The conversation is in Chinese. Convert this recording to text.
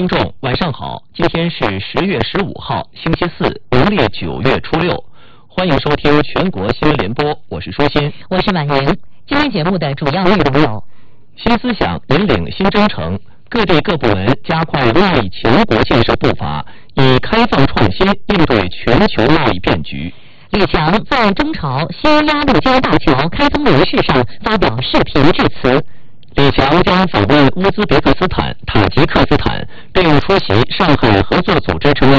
听众，晚上好！今天是10月15号，星期四，农历9月初6。欢迎收听全国新闻联播，我是舒心， 我是婉莹。今天节目的主要内容有： 新思想引领新征程，各地各部门加快贸易强国建设步伐，以开放创新应对全球贸易变局。 李强在中朝新鸭绿江大桥开通仪式上发表视频致辞。 李强将访问乌兹别克斯坦、塔吉克斯坦，并出席上海合作组织成员